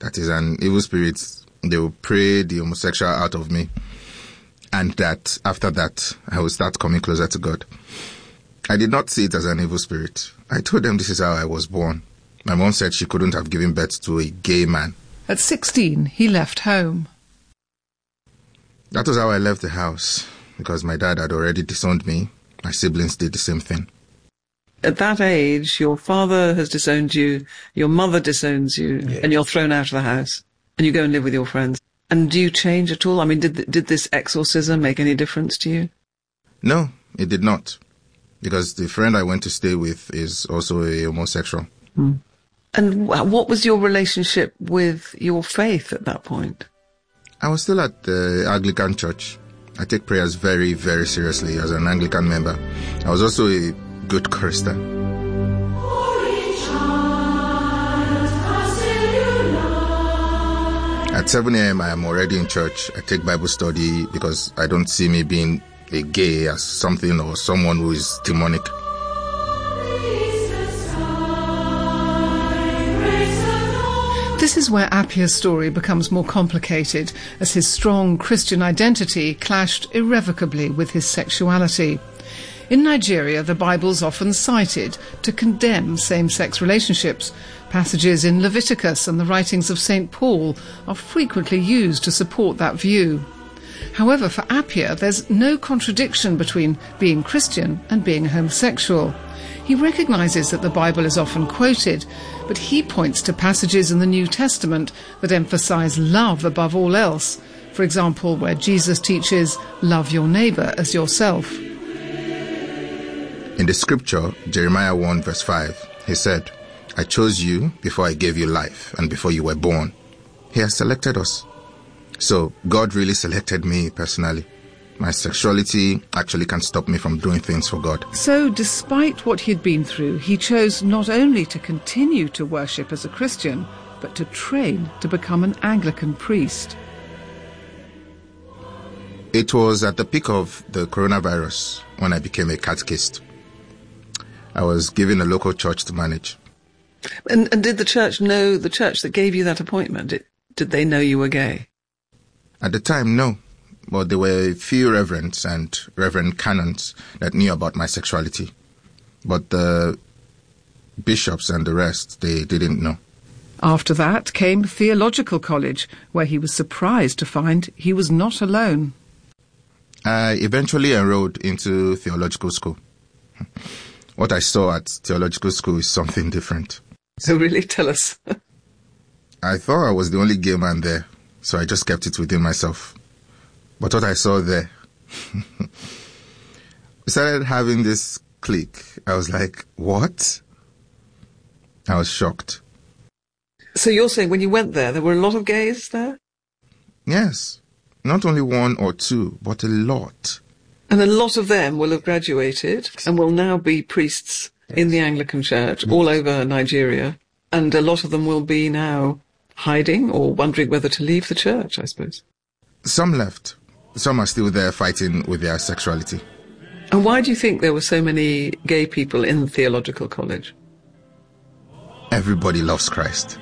that is an evil spirit. They will pray the homosexual out of me. And that after that, I will start coming closer to God. I did not see it as an evil spirit. I told them this is how I was born. My mom said she couldn't have given birth to a gay man. At 16, he left home. That was how I left the house, because my dad had already disowned me. My siblings did the same thing. At that age, your father has disowned you, your mother disowns you, and you're thrown out of the house, and you go and live with your friends. And do you change at all? I mean, did this exorcism make any difference to you? No, it did not, because the friend I went to stay with is also a homosexual. And what was your relationship with your faith at that point? I was still at the Anglican church. I take prayers very, very seriously as an Anglican member. I was also a good chorister. At 7 a.m. I am already in church. I take Bible study because I don't see me being a gay as something or someone who is demonic. This is where Appiah's story becomes more complicated, as his strong Christian identity clashed irrevocably with his sexuality. In Nigeria, the Bible's often cited to condemn same-sex relationships. Passages in Leviticus and the writings of St. Paul are frequently used to support that view. However, for Appiah, there's no contradiction between being Christian and being homosexual. He recognises that the Bible is often quoted, but he points to passages in the New Testament that emphasise love above all else. For example, where Jesus teaches, "Love your neighbour as yourself." In the scripture, Jeremiah 1 verse 5, he said, "I chose you before I gave you life and before you were born." He has selected us. So God really selected me personally. My sexuality actually can't stop me from doing things for God. So, despite what he'd been through, he chose not only to continue to worship as a Christian, but to train to become an Anglican priest. It was at the peak of the coronavirus when I became a catechist. I was given a local church to manage. And did the church know, the church that gave you that appointment, did they know you were gay? At the time, no. But there were a few reverends and reverend canons that knew about my sexuality. But the bishops and the rest, they didn't know. After that came theological college, where he was surprised to find he was not alone. I eventually enrolled into theological school. What I saw at theological school is something different. So really, tell us. I thought I was the only gay man there, so I just kept it within myself. But what I saw there, we started having this clique. I was like, what? I was shocked. So you're saying when you went there were a lot of gays there? Yes. Not only one or two, but a lot. And a lot of them will have graduated and will now be priests in the Anglican Church all over Nigeria. And a lot of them will be now hiding or wondering whether to leave the church, I suppose. Some left. Some are still there fighting with their sexuality. And why do you think there were so many gay people in theological college? Everybody loves Christ.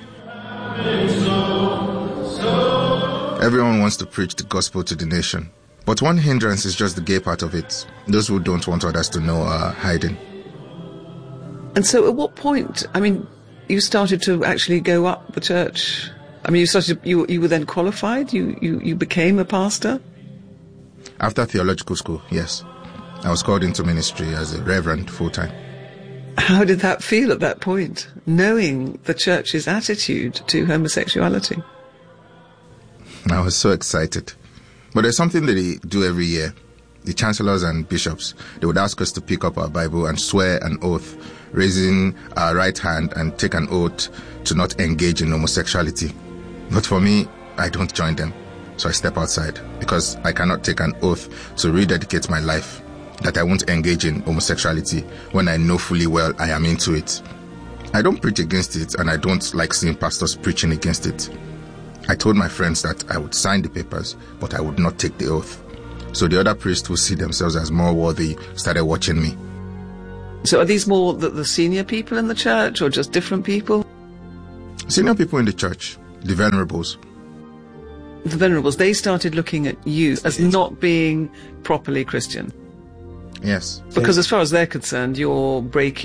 Everyone wants to preach the gospel to the nation. But one hindrance is just the gay part of it. Those who don't want others to know are hiding. And so at what point, I mean, you started to actually go up the church? I mean, you were then qualified? You became a pastor? After theological school, yes. I was called into ministry as a reverend full-time. How did that feel at that point, knowing the church's attitude to homosexuality? I was so excited. But there's something that they do every year. The chancellors and bishops, they would ask us to pick up our Bible and swear an oath, raising our right hand and take an oath to not engage in homosexuality. But for me, I don't join them. So I step outside because I cannot take an oath to rededicate my life that I won't engage in homosexuality when I know fully well I am into it. I don't preach against it, and I don't like seeing pastors preaching against it. I told my friends that I would sign the papers, but I would not take the oath. So the other priests who see themselves as more worthy started watching me. So are these more the senior people in the church or just different people? Senior people in the church. The venerables. The venerables, they started looking at you as not being properly Christian. Yes. Because as far as they're concerned, you're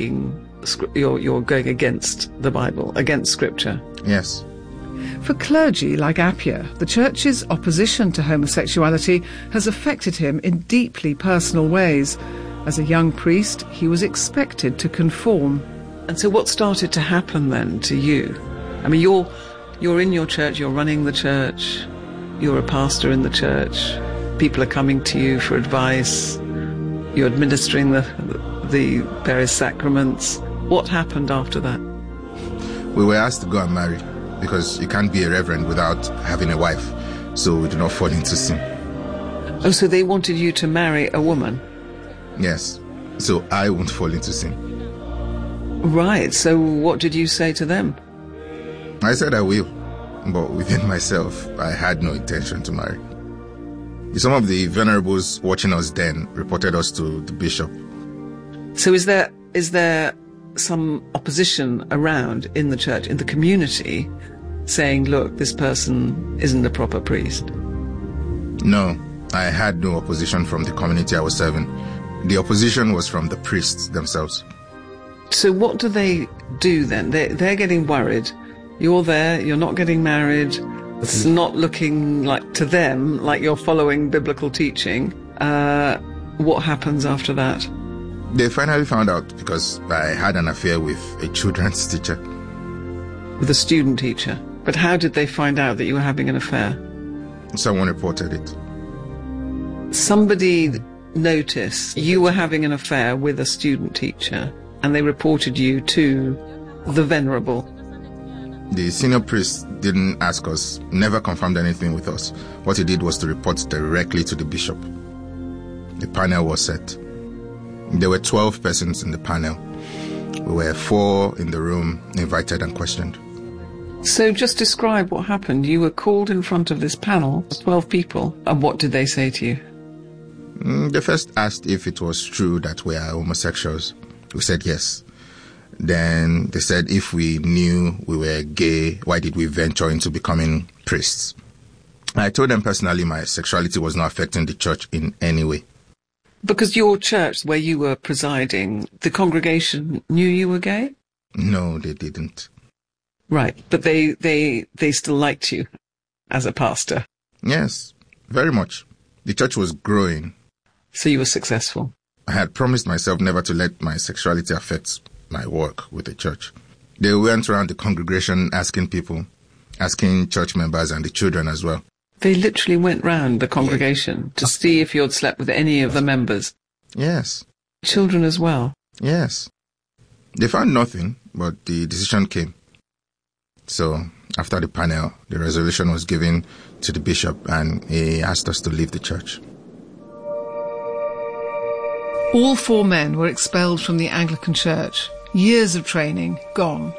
you're going against the Bible, against Scripture. Yes. For clergy like Appiah, the Church's opposition to homosexuality has affected him in deeply personal ways. As a young priest, he was expected to conform. And so what started to happen then to you? I mean, you're in your church, you're running the church, you're a pastor in the church, people are coming to you for advice, you're administering the various sacraments. What happened after that? We were asked to go and marry because you can't be a reverend without having a wife, so we do not fall into sin. Oh, so they wanted you to marry a woman? Yes, so I won't fall into sin. Right, so what did you say to them? I said I will, but within myself, I had no intention to marry. Some of the venerables watching us then reported us to the bishop. So is there some opposition around in the church, in the community, saying, look, this person isn't a proper priest? No, I had no opposition from the community I was serving. The opposition was from the priests themselves. So what do they do then? They're getting worried. You're there, you're not getting married. It's not looking like to them like you're following biblical teaching. What happens after that? They finally found out because I had an affair with a children's teacher. With a student teacher? But how did they find out that you were having an affair? Someone reported it. Somebody noticed you were having an affair with a student teacher and they reported you to the venerable. The senior priest didn't ask us, never confirmed anything with us. What he did was to report directly to the bishop. The panel was set. There were 12 persons in the panel. We were 4 in the room, invited and questioned. So just describe what happened. You were called in front of this panel, 12 people, and what did they say to you? They first asked if it was true that we are homosexuals. We said yes. Then they said if we knew we were gay, why did we venture into becoming priests? I told them personally my sexuality was not affecting the church in any way. Because your church, where you were presiding, the congregation knew you were gay? No, they didn't. Right, but they still liked you as a pastor? Yes, very much. The church was growing. So you were successful? I had promised myself never to let my sexuality affect my work with the church. They went around the congregation asking people, asking church members and the children as well. They literally went round the congregation to see if you had slept with any of the members? Yes. Children as well? Yes. They found nothing, but the decision came. So, after the panel, the resolution was given to the bishop and he asked us to leave the church. All 4 men were expelled from the Anglican Church. Years of training gone.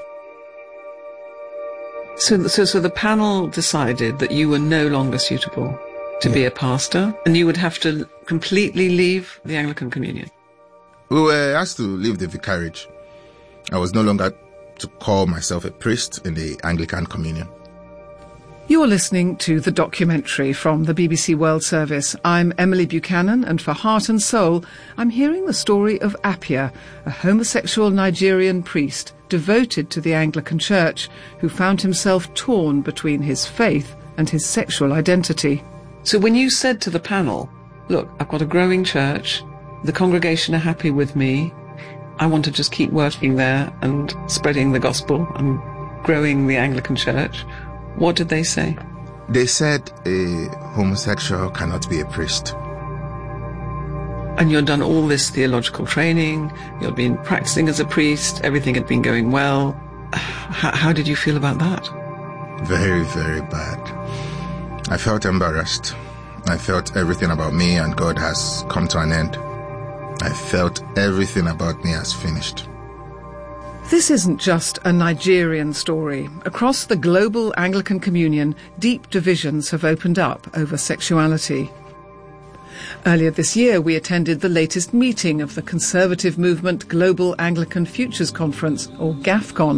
So the panel decided that you were no longer suitable to be a pastor and you would have to completely leave the Anglican Communion. We were asked to leave the vicarage. I was no longer to call myself a priest in the Anglican Communion. You're listening to the documentary from the BBC World Service. I'm Emily Buchanan, and for Heart and Soul, I'm hearing the story of Appiah, a homosexual Nigerian priest devoted to the Anglican Church, who found himself torn between his faith and his sexual identity. So when you said to the panel, look, I've got a growing church, the congregation are happy with me, I want to just keep working there and spreading the gospel and growing the Anglican Church, what did they say? They said a homosexual cannot be a priest. And you'd done all this theological training, you'd been practicing as a priest, everything had been going well. How did you feel about that? Very, very bad. I felt embarrassed. I felt everything about me and God has come to an end. I felt everything about me has finished. This isn't just a Nigerian story. Across the global Anglican Communion, deep divisions have opened up over sexuality. Earlier this year, we attended the latest meeting of the conservative movement Global Anglican Futures Conference, or GAFCON,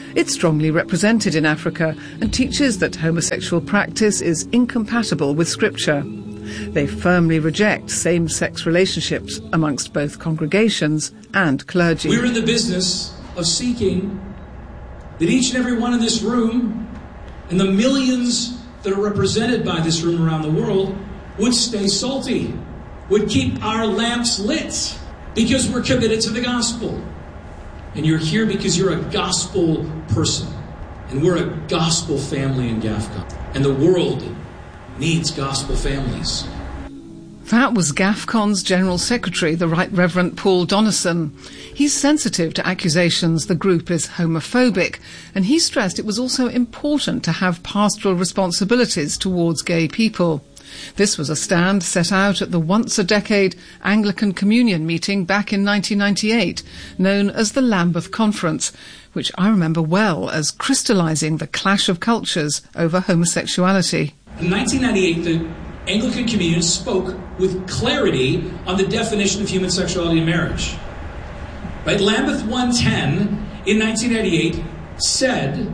It's strongly represented in Africa and teaches that homosexual practice is incompatible with Scripture. They firmly reject same-sex relationships amongst both congregations and clergy. We're in the business of seeking that each and every one in this room and the millions that are represented by this room around the world would stay salty, would keep our lamps lit, because we're committed to the gospel. And you're here because you're a gospel person. And we're a gospel family in GAFCON. And the world needs gospel families. That was GAFCON's General Secretary, the Right Reverend Paul Donison. He's sensitive to accusations the group is homophobic, and he stressed it was also important to have pastoral responsibilities towards gay people. This was a stand set out at the once-a-decade Anglican Communion meeting back in 1998, known as the Lambeth Conference, which I remember well as crystallising the clash of cultures over homosexuality. In 1998, the Anglican Communion spoke with clarity on the definition of human sexuality in marriage. Right? Lambeth 110 in 1998 said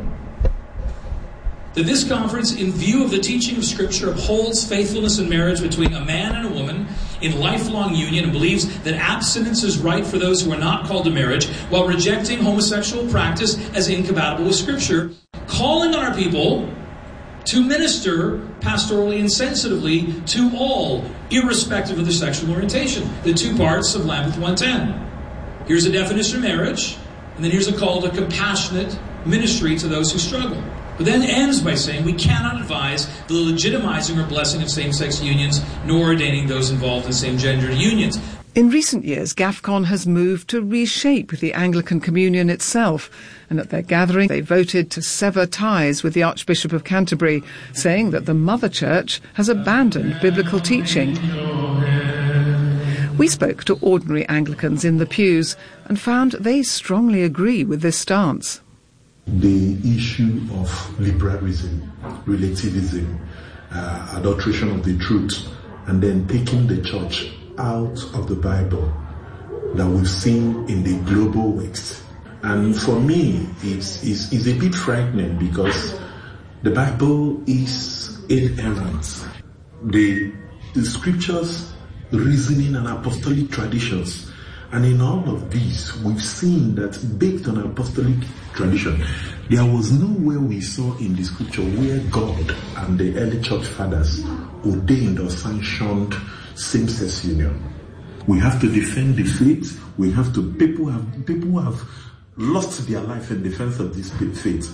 that this conference, in view of the teaching of Scripture, upholds faithfulness in marriage between a man and a woman in lifelong union and believes that abstinence is right for those who are not called to marriage, while rejecting homosexual practice as incompatible with Scripture, calling on our people to minister pastorally and sensitively to all, irrespective of their sexual orientation. The two parts of Lambeth 110. Here's a definition of marriage, and then here's a call to compassionate ministry to those who struggle. But then ends by saying we cannot advise the legitimizing or blessing of same-sex unions, nor ordaining those involved in same-gender unions. In recent years, GAFCON has moved to reshape the Anglican Communion itself, and at their gathering they voted to sever ties with the Archbishop of Canterbury, saying that the Mother Church has abandoned biblical teaching. We spoke to ordinary Anglicans in the pews and found they strongly agree with this stance. The issue of liberalism, relativism, adulteration of the truth, and then taking the church out of the Bible that we've seen in the global West. And for me, it's a bit frightening because the Bible is inerrant. The scriptures, reasoning and apostolic traditions. And in all of this, we've seen that based on apostolic tradition, there was nowhere we saw in the scripture where God and the early church fathers ordained or sanctioned same-sex union. We have to defend the faith. People have lost their life in defense of this faith.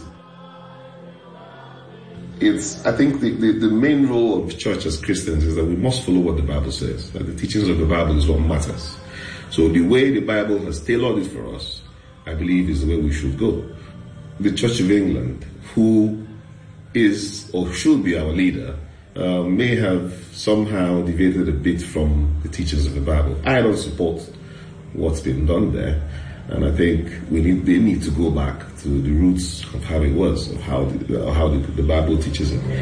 I think the main role of church as Christians is that we must follow what the Bible says, that the teachings of the Bible is what matters. So the way the Bible has tailored it for us, I believe, is the way we should go. The Church of England, who is or should be our leader, may have somehow deviated a bit from the teachings of the Bible. I don't support what's been done there, and I think they need to go back to the roots of how it was, of how the Bible teaches it.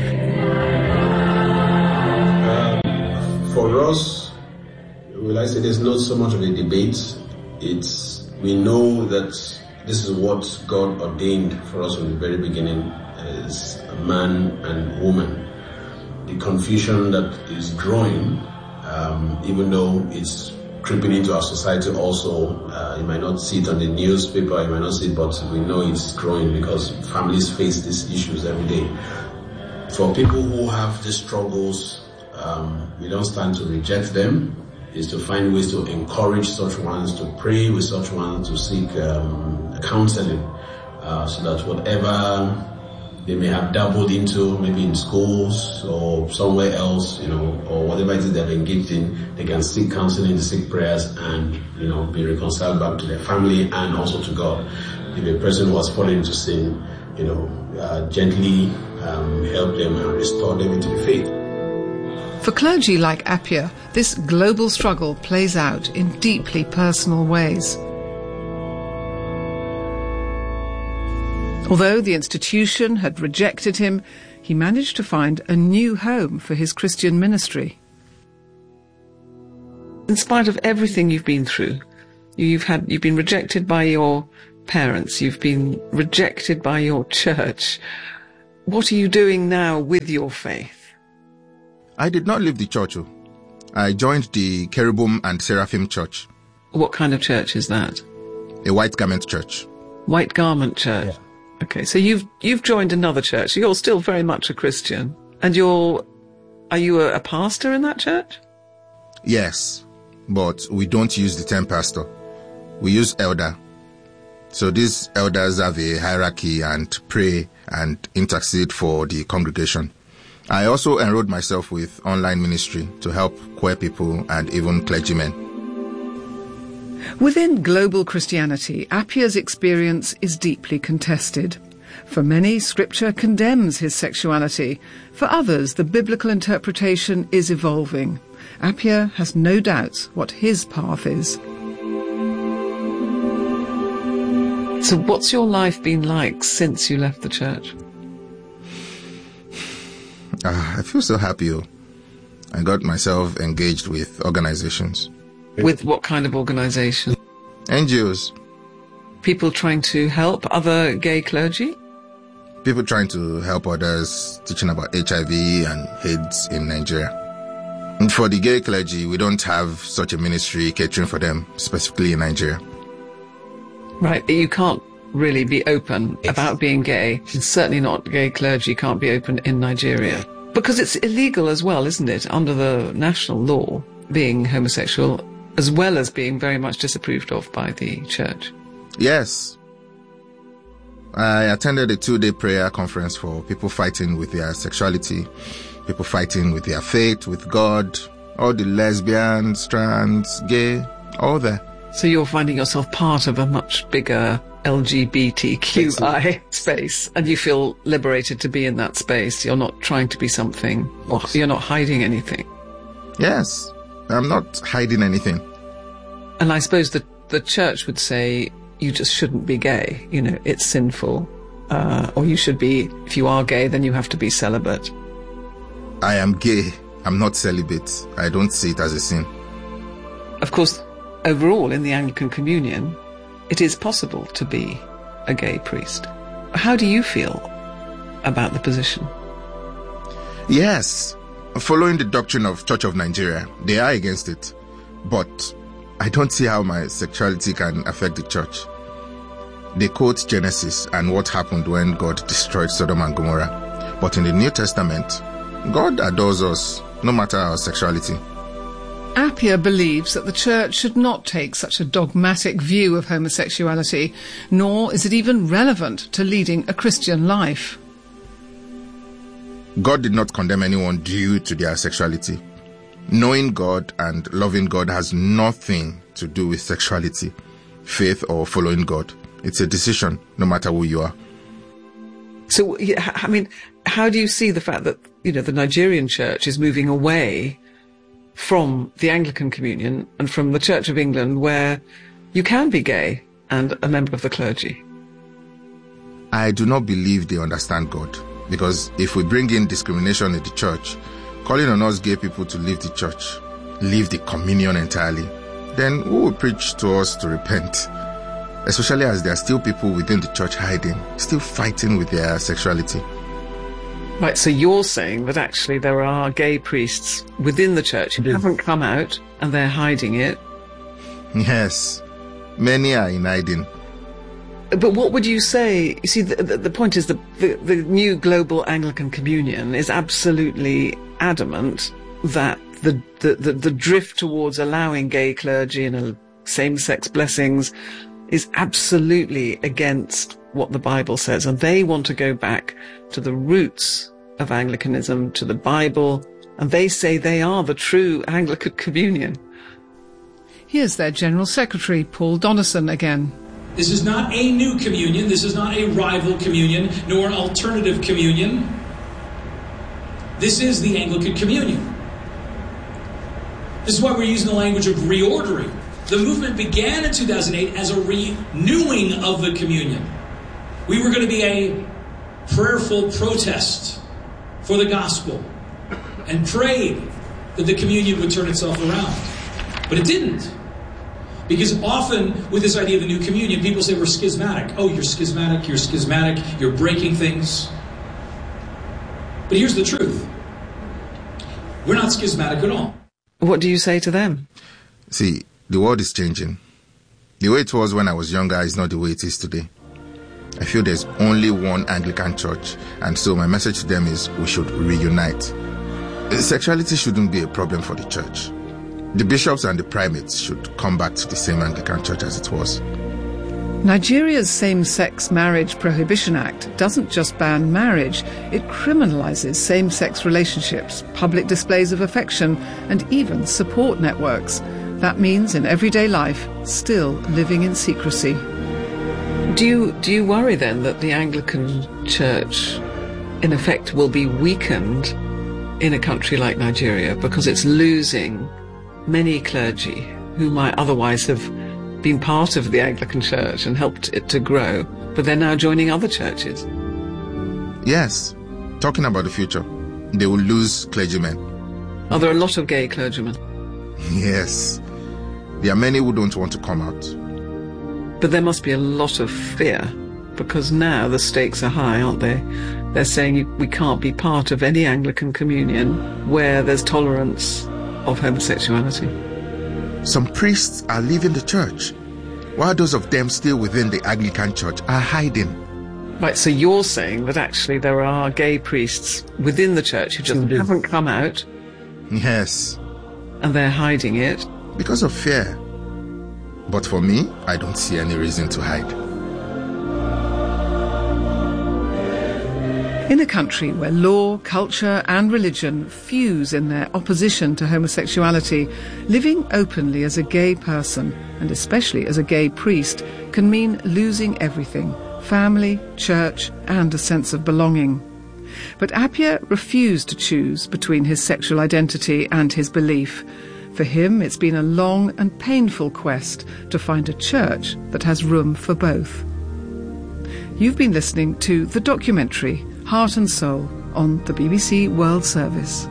For us, I say there's not so much of a debate. We know that this is what God ordained for us from the very beginning as a man and woman. The confusion that is growing, even though it's creeping into our society also, you might not see it on the newspaper, you might not see it, but we know it's growing because families face these issues every day. For people who have these struggles, we don't stand to reject them. Is to find ways to encourage such ones, to pray with such ones, to seek counseling, so that whatever they may have dabbled into, maybe in schools or somewhere else, or whatever it is they've engaged in, they can seek counseling, seek prayers, and be reconciled back to their family and also to God. If a person who has fallen into sin, gently help them and restore them into the faith. For clergy like Appia, this global struggle plays out in deeply personal ways. Although the institution had rejected him, he managed to find a new home for his Christian ministry. In spite of everything you've been through, you've been rejected by your parents. You've been rejected by your church. What are you doing now with your faith? I did not leave the church. I joined the Cherubim and Seraphim Church. What kind of church is that? A white garment church. White garment church. Yeah. Okay, so you've joined another church. You're still very much a Christian. And are you a pastor in that church? Yes, but we don't use the term pastor. We use elder. So these elders have a hierarchy and pray and intercede for the congregation. I also enrolled myself with online ministry to help queer people and even clergymen. Within global Christianity, Appiah's experience is deeply contested. For many, Scripture condemns his sexuality. For others, the biblical interpretation is evolving. Appiah has no doubts what his path is. So what's your life been like since you left the church? I feel so happy. I got myself engaged with organizations. With what kind of organization? NGOs. People trying to help other gay clergy? People trying to help others, teaching about HIV and AIDS in Nigeria. And for the gay clergy, we don't have such a ministry catering for them, specifically in Nigeria. Right, you can't really be open about being gay. It's certainly not gay clergy can't be open in Nigeria. Because it's illegal as well, isn't it, under the national law, being homosexual, as well as being very much disapproved of by the church. Yes. I attended a 2-day prayer conference for people fighting with their sexuality, people fighting with their faith, with God, all the lesbians, trans, gay, all there. So you're finding yourself part of a much bigger LGBTQI space, and you feel liberated to be in that space. You're not trying to be something, or you're not hiding anything. Yes, I'm not hiding anything. And I suppose that the church would say you just shouldn't be gay. You know, it's sinful. Or you should be, if you are gay, then you have to be celibate. I am gay. I'm not celibate. I don't see it as a sin. Of course, overall, in the Anglican Communion, it is possible to be a gay priest. How do you feel about the position? Yes. Following the doctrine of Church of Nigeria, they are against it. But I don't see how my sexuality can affect the church. They quote Genesis and what happened when God destroyed Sodom and Gomorrah. But in the New Testament, God adores us, no matter our sexuality. Appiah believes that the church should not take such a dogmatic view of homosexuality, nor is it even relevant to leading a Christian life. God did not condemn anyone due to their sexuality. Knowing God and loving God has nothing to do with sexuality, faith, or following God. It's a decision, no matter who you are. So, I mean, how do you see the fact that, you know, the Nigerian church is moving away from the Anglican Communion and from the Church of England, where you can be gay and a member of the clergy? I do not believe they understand God, because if we bring in discrimination in the church, calling on us gay people to leave the church, leave the communion entirely, then who will preach to us to repent? Especially as there are still people within the church hiding, still fighting with their sexuality. Right, so you're saying that actually there are gay priests within the church who haven't come out and they're hiding it? Yes, many are in hiding. But what would you say? You see, the point is the new global Anglican Communion is absolutely adamant that the drift towards allowing gay clergy and same-sex blessings is absolutely against what the Bible says, and they want to go back to the roots of Anglicanism, to the Bible, and they say they are the true Anglican Communion. Here's their General Secretary, Paul Donison, again. This is not a new communion. This is not a rival communion, nor an alternative communion. This is the Anglican Communion. This is why we're using the language of reordering. The movement began in 2008 as a renewing of the communion. We were going to be a prayerful protest for the gospel and prayed that the communion would turn itself around. But it didn't. Because often with this idea of the new communion, people say we're schismatic. Oh, you're schismatic, you're breaking things. But here's the truth. We're not schismatic at all. What do you say to them? See, the world is changing. The way it was when I was younger is not the way it is today. I feel there's only one Anglican church, and so my message to them is we should reunite. Sexuality shouldn't be a problem for the church. The bishops and the primates should come back to the same Anglican church as it was. Nigeria's Same-Sex Marriage Prohibition Act doesn't just ban marriage, it criminalises same-sex relationships, public displays of affection, and even support networks. That means in everyday life, still living in secrecy. Do you worry then that the Anglican Church, in effect, will be weakened in a country like Nigeria because it's losing many clergy who might otherwise have been part of the Anglican Church and helped it to grow, but they're now joining other churches? Yes. Talking about the future, they will lose clergymen. Are there a lot of gay clergymen? Yes. There are many who don't want to come out. But there must be a lot of fear, because now the stakes are high, aren't they? They're saying we can't be part of any Anglican communion where there's tolerance of homosexuality. Some priests are leaving the church, while those of them still within the Anglican Church are hiding. Right, so you're saying that actually there are gay priests within the church who just haven't come out. Yes. And they're hiding it. Because of fear. But for me, I don't see any reason to hide. In a country where law, culture and religion fuse in their opposition to homosexuality, living openly as a gay person, and especially as a gay priest, can mean losing everything: family, church and a sense of belonging. But Appiah refused to choose between his sexual identity and his belief. For him, it's been a long and painful quest to find a church that has room for both. You've been listening to the documentary Heart and Soul on the BBC World Service.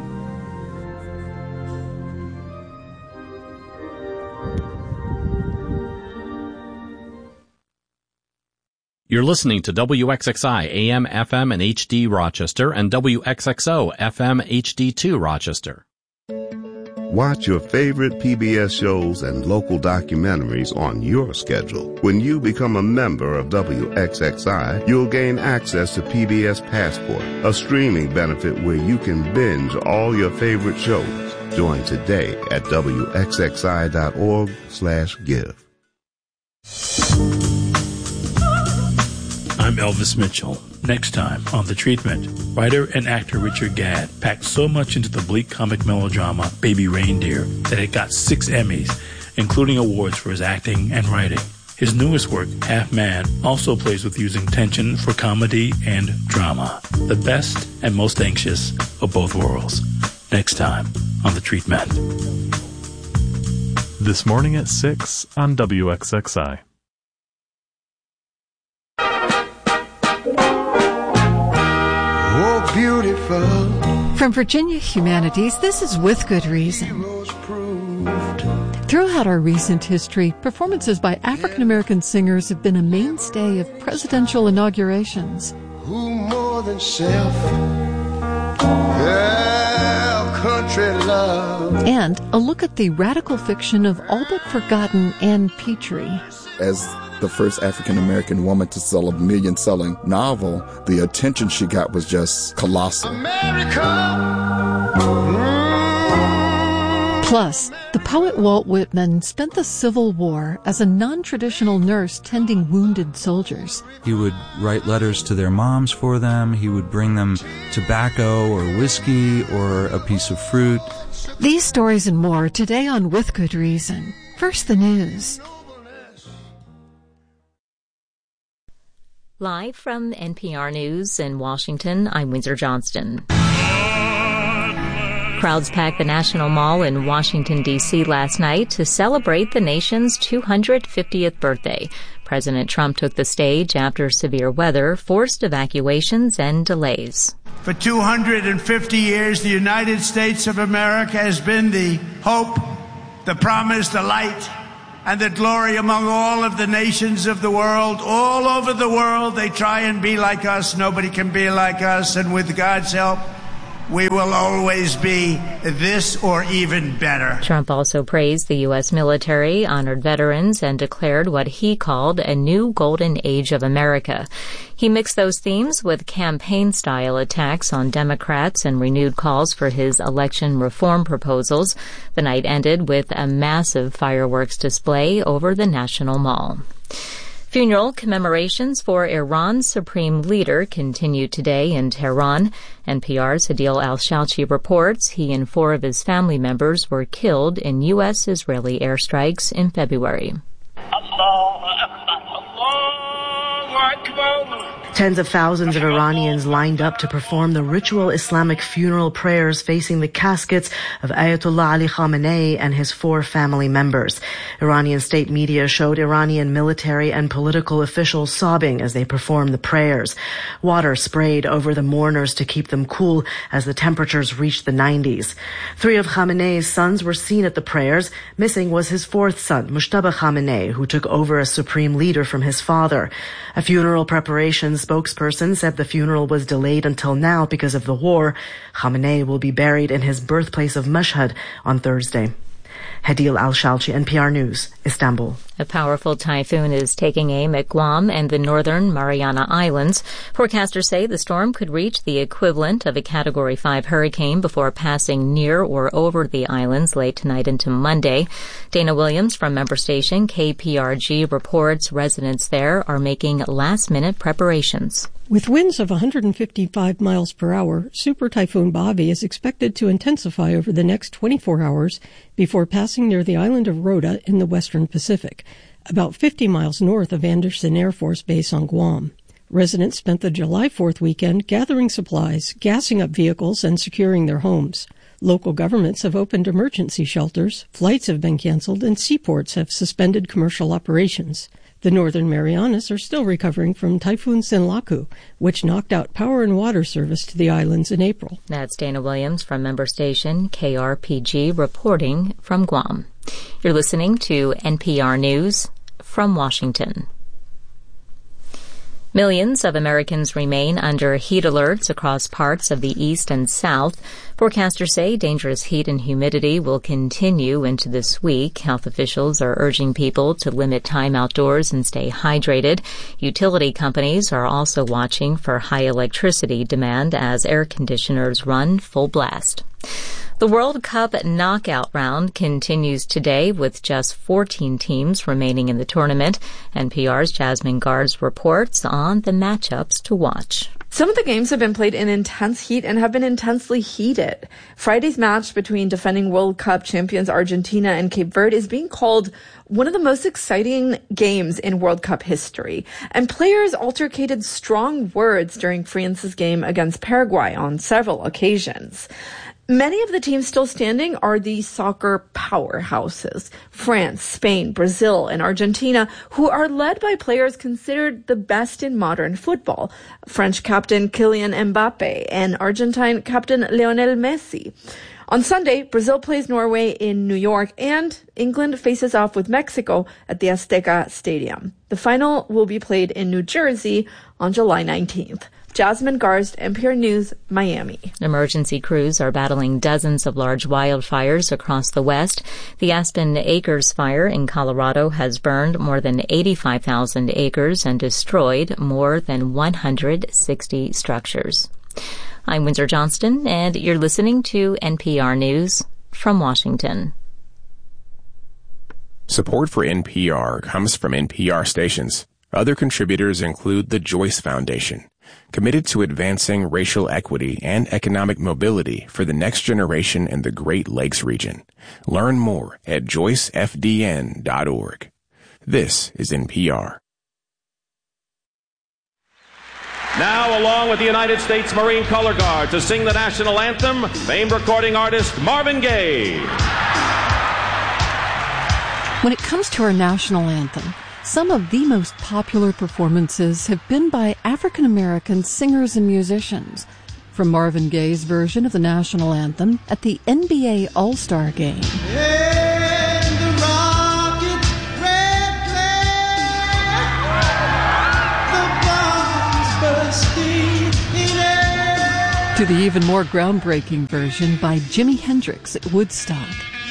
You're listening to WXXI AM, FM, and HD Rochester and WXXO FM HD2 Rochester. Watch your favorite PBS shows and local documentaries on your schedule. When you become a member of WXXI, you'll gain access to PBS Passport, a streaming benefit where you can binge all your favorite shows. Join today at WXXI.org/give. I'm Elvis Mitchell. Next time on The Treatment, writer and actor Richard Gadd packed so much into the bleak comic melodrama Baby Reindeer that it got 6 Emmys, including awards for his acting and writing. His newest work, Half Man, also plays with using tension for comedy and drama. The best and most anxious of both worlds. Next time on The Treatment. This morning at 6 on WXXI. Beautiful. From Virginia Humanities, this is With Good Reason. Throughout our recent history, performances by African American singers have been a mainstay of presidential inaugurations. Who more than self? Yeah, country love. And a look at the radical fiction of All But Forgotten Ann Petrie. As the first African-American woman to sell a million-selling novel, the attention she got was just colossal. Plus, the poet Walt Whitman spent the Civil War as a non-traditional nurse tending wounded soldiers. He would write letters to their moms for them. He would bring them tobacco or whiskey or a piece of fruit. These stories and more today on With Good Reason. First, the news. Live from NPR News in Washington, I'm Windsor Johnston. Crowds packed the National Mall in Washington, D.C. last night to celebrate the nation's 250th birthday. President Trump took the stage after severe weather forced evacuations and delays. For 250 years, the United States of America has been the hope, the promise, the light, and the glory among all of the nations of the world. All over the world, they try and be like us. Nobody can be like us. And with God's help, we will always be this or even better. Trump also praised the U.S. military, honored veterans, and declared what he called a new golden age of America. He mixed those themes with campaign-style attacks on Democrats and renewed calls for his election reform proposals. The night ended with a massive fireworks display over the National Mall. Funeral commemorations for Iran's supreme leader continue today in Tehran. NPR's Hadil Al-Shalchi reports he and 4 of his family members were killed in U.S.-Israeli airstrikes in February. Tens of thousands of Iranians lined up to perform the ritual Islamic funeral prayers facing the caskets of Ayatollah Ali Khamenei and his 4 family members. Iranian state media showed Iranian military and political officials sobbing as they performed the prayers. Water sprayed over the mourners to keep them cool as the temperatures reached the 90s. 3 of Khamenei's sons were seen at the prayers. Missing was his 4th son, Mujtaba Khamenei, who took over as supreme leader from his father. A funeral preparations spokesperson said the funeral was delayed until now because of the war. Khamenei will be buried in his birthplace of Mashhad on Thursday. Hadil Al-Shalchi, NPR News, Istanbul. A powerful typhoon is taking aim at Guam and the northern Mariana Islands. Forecasters say the storm could reach the equivalent of a Category 5 hurricane before passing near or over the islands late tonight into Monday. Dana Williams from member station KPRG reports residents there are making last-minute preparations. With winds of 155 miles per hour, Super Typhoon Bavi is expected to intensify over the next 24 hours before passing near the island of Rota in the western Pacific, about 50 miles north of Andersen Air Force Base on Guam. Residents spent the July 4th weekend gathering supplies, gassing up vehicles, and securing their homes. Local governments have opened emergency shelters, flights have been canceled, and seaports have suspended commercial operations. The Northern Marianas are still recovering from Typhoon Sinlaku, which knocked out power and water service to the islands in April. That's Dana Williams from member station KRPG reporting from Guam. You're listening to NPR News from Washington. Millions of Americans remain under heat alerts across parts of the east and south. Forecasters say dangerous heat and humidity will continue into this week. Health officials are urging people to limit time outdoors and stay hydrated. Utility companies are also watching for high electricity demand as air conditioners run full blast. The World Cup knockout round continues today with just 14 teams remaining in the tournament. NPR's Jasmine Guards reports on the matchups to watch. Some of the games have been played in intense heat and have been intensely heated. Friday's match between defending World Cup champions Argentina and Cape Verde is being called one of the most exciting games in World Cup history. And players altercated strong words during France's game against Paraguay on several occasions. Many of the teams still standing are the soccer powerhouses, France, Spain, Brazil, and Argentina, who are led by players considered the best in modern football. French captain Kylian Mbappe and Argentine captain Lionel Messi. On Sunday, Brazil plays Norway in New York, and England faces off with Mexico at the Azteca Stadium. The final will be played in New Jersey on July 19th. Jasmine Garst, NPR News, Miami. Emergency crews are battling dozens of large wildfires across the West. The Aspen Acres fire in Colorado has burned more than 85,000 acres and destroyed more than 160 structures. I'm Windsor Johnston, and you're listening to NPR News from Washington. Support for NPR comes from NPR stations. Other contributors include the Joyce Foundation, committed to advancing racial equity and economic mobility for the next generation in the Great Lakes region. Learn more at joycefdn.org. This is NPR. Now, along with the United States Marine Color Guard to sing the national anthem, famed recording artist Marvin Gaye. When it comes to our national anthem, some of the most popular performances have been by African American singers and musicians. From Marvin Gaye's version of the national anthem at the NBA All-Star Game. And the rocket to the even more groundbreaking version by Jimi Hendrix at Woodstock.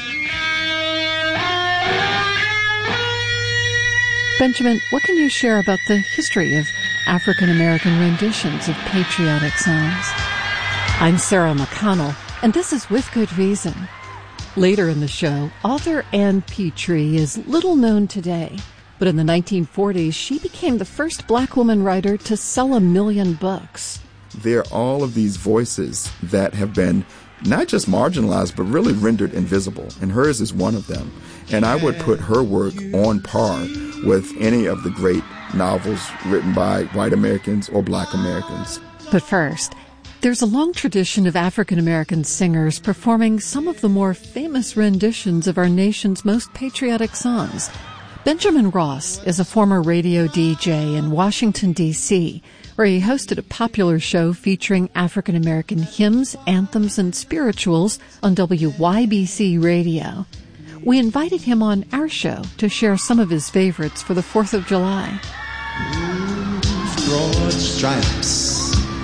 Benjamin, what can you share about the history of African American renditions of patriotic songs? I'm Sarah McConnell, and this is With Good Reason. Later in the show, author Ann Petrie is little known today, but in the 1940s, she became the first black woman writer to sell 1 million books. There are all of these voices that have been not just marginalized, but really rendered invisible, and hers is one of them. And I would put her work on par with any of the great novels written by white Americans or black Americans. But first, there's a long tradition of African American singers performing some of the more famous renditions of our nation's most patriotic songs. Benjamin Ross is a former radio DJ in Washington, D.C., where he hosted a popular show featuring African American hymns, anthems, and spirituals on WYBC Radio. We invited him on our show to share some of his favorites for the 4th of July. Broad stripes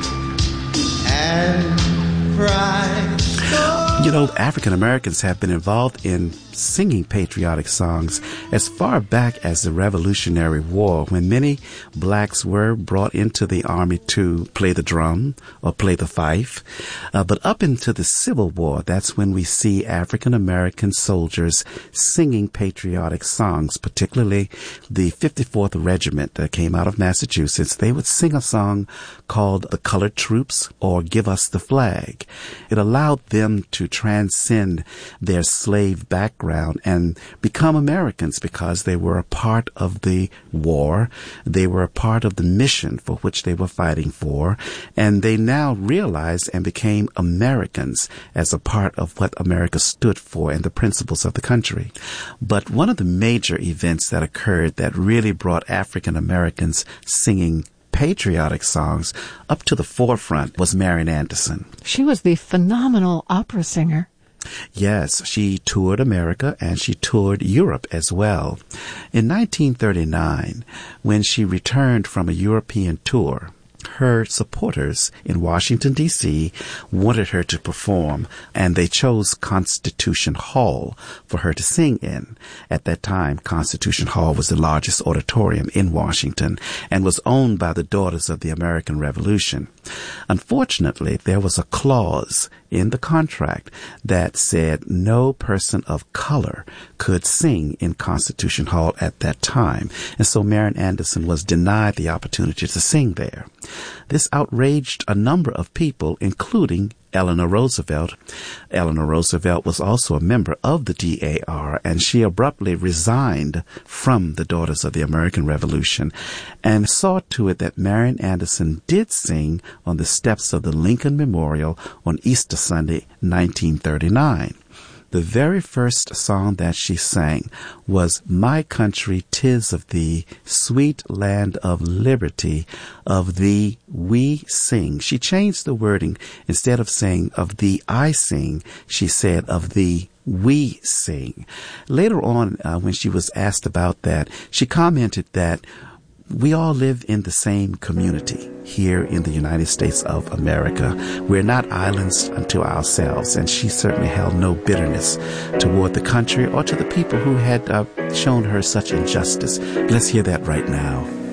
and pride. You know, African Americans have been involved in singing patriotic songs as far back as the Revolutionary War, when many blacks were brought into the army to play the drum or play the fife. But up into the Civil War, that's when we see African American soldiers singing patriotic songs, particularly the 54th Regiment that came out of Massachusetts. They would sing a song called The Colored Troops or Give Us the Flag. It allowed them to transcend their slave background and become Americans because they were a part of the war. They were a part of the mission for which they were fighting for. And they now realized and became Americans as a part of what America stood for and the principles of the country. But one of the major events that occurred that really brought African Americans singing patriotic songs up to the forefront was Marian Anderson. She was the phenomenal opera singer. Yes, she toured America and she toured Europe as well. In 1939, when she returned from a European tour, her supporters in Washington, D.C. wanted her to perform, and they chose Constitution Hall for her to sing in. At that time, Constitution Hall was the largest auditorium in Washington and was owned by the Daughters of the American Revolution. Unfortunately, there was a clause in the contract that said no person of color could sing in Constitution Hall at that time. And so Marian Anderson was denied the opportunity to sing there. This outraged a number of people, including Eleanor Roosevelt. Eleanor Roosevelt was also a member of the DAR, and she abruptly resigned from the Daughters of the American Revolution and saw to it that Marian Anderson did sing on the steps of the Lincoln Memorial on Easter Sunday, 1939. The very first song that she sang was My Country, 'Tis of Thee, Sweet Land of Liberty, of Thee we sing. She changed the wording. Instead of saying of Thee I sing, she said of Thee we sing. Later on, when she was asked about that, she commented that we all live in the same community here in the United States of America. We're not islands unto ourselves, and she certainly held no bitterness toward the country or to the people who had shown her such injustice. Let's hear that right now.